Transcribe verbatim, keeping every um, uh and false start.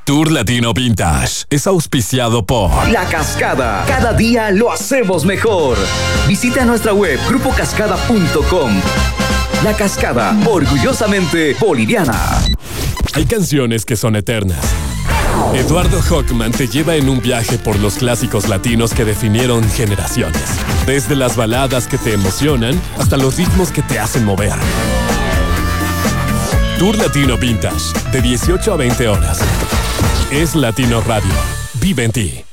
Tour Latino Vintage es auspiciado por La Cascada. Cada día lo hacemos mejor. Visita nuestra web grupo cascada punto com. La Cascada, orgullosamente boliviana. Hay canciones que son eternas. Eduardo Hockman te lleva en un viaje por los clásicos latinos que definieron generaciones. Desde las baladas que te emocionan hasta los ritmos que te hacen mover. Tour Latino Vintage, de dieciocho a veinte horas. Es Latino Radio. Vive en ti.